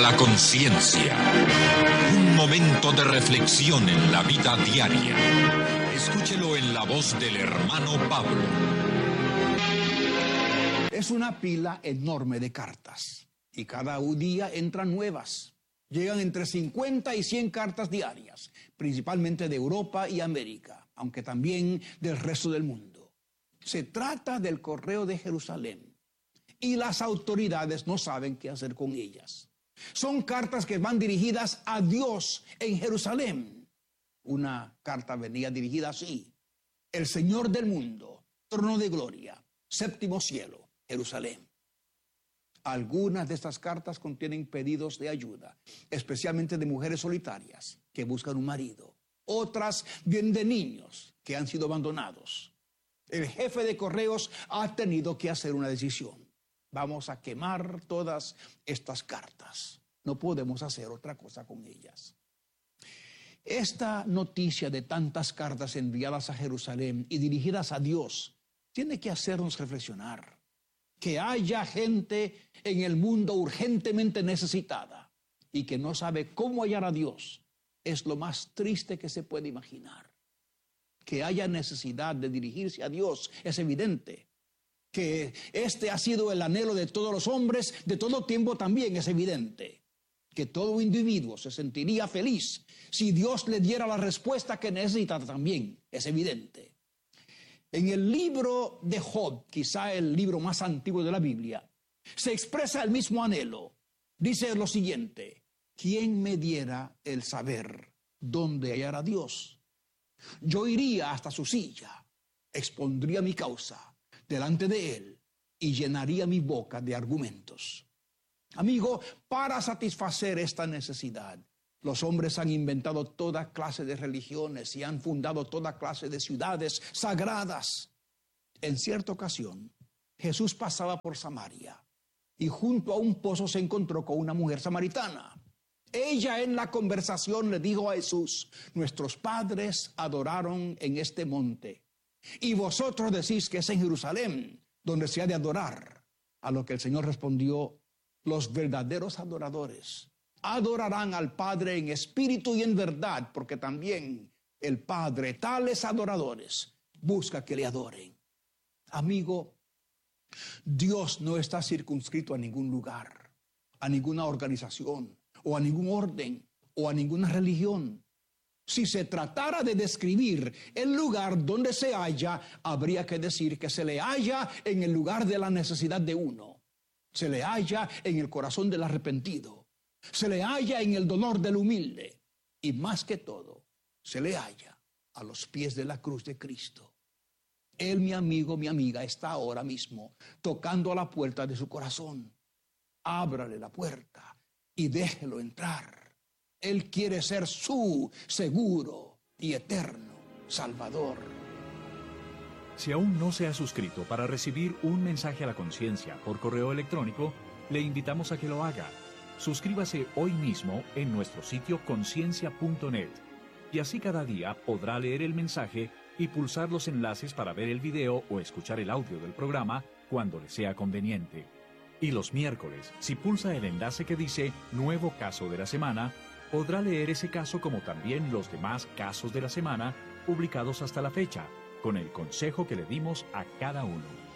La conciencia. Un momento de reflexión en la vida diaria. Escúchelo en la voz del hermano Pablo. Es una pila enorme de cartas y cada día entran nuevas. Llegan entre 50 y 100 cartas diarias, principalmente de Europa y América, aunque también del resto del mundo. Se trata del correo de Jerusalén y las autoridades no saben qué hacer con ellas. Son cartas que van dirigidas a Dios en Jerusalén. Una carta venía dirigida así: el Señor del mundo, trono de gloria, séptimo cielo, Jerusalén. Algunas de estas cartas contienen pedidos de ayuda, especialmente de mujeres solitarias que buscan un marido. Otras vienen de niños que han sido abandonados. El jefe de correos ha tenido que hacer una decisión. Vamos a quemar todas estas cartas. No podemos hacer otra cosa con ellas. Esta noticia de tantas cartas enviadas a Jerusalén y dirigidas a Dios tiene que hacernos reflexionar. Que haya gente en el mundo urgentemente necesitada y que no sabe cómo hallar a Dios es lo más triste que se puede imaginar. Que haya necesidad de dirigirse a Dios es evidente. Que este ha sido el anhelo de todos los hombres de todo tiempo también es evidente. Que todo individuo se sentiría feliz si Dios le diera la respuesta que necesita también es evidente. En el libro de Job, quizá el libro más antiguo de la Biblia, se expresa el mismo anhelo. Dice lo siguiente: ¿quién me diera el saber dónde hallar a Dios? Yo iría hasta su silla, expondría mi causa delante de él y llenaría mi boca de argumentos. Amigo, para satisfacer esta necesidad, los hombres han inventado toda clase de religiones y han fundado toda clase de ciudades sagradas. En cierta ocasión, Jesús pasaba por Samaria y junto a un pozo se encontró con una mujer samaritana. Ella en la conversación le dijo a Jesús: nuestros padres adoraron en este monte y vosotros decís que es en Jerusalén donde se ha de adorar. A lo que el Señor respondió: los verdaderos adoradores adorarán al Padre en espíritu y en verdad, porque también el Padre, tales adoradores, busca que le adoren. Amigo, Dios no está circunscrito a ningún lugar, a ninguna organización, o a ningún orden, o a ninguna religión. Si se tratara de describir el lugar donde se halla, habría que decir que se le halla en el lugar de la necesidad de uno. Se le halla en el corazón del arrepentido. Se le halla en el dolor del humilde. Y más que todo, se le halla a los pies de la cruz de Cristo. Él, mi amigo, mi amiga, está ahora mismo tocando a la puerta de su corazón. Ábrale la puerta y déjelo entrar. Él quiere ser su seguro y eterno Salvador. Si aún no se ha suscrito para recibir un mensaje a la conciencia por correo electrónico, le invitamos a que lo haga. Suscríbase hoy mismo en nuestro sitio conciencia.net y así cada día podrá leer el mensaje y pulsar los enlaces para ver el video o escuchar el audio del programa cuando le sea conveniente. Y los miércoles, si pulsa el enlace que dice Nuevo Caso de la Semana, podrá leer ese caso como también los demás casos de la semana publicados hasta la fecha, con el consejo que le dimos a cada uno.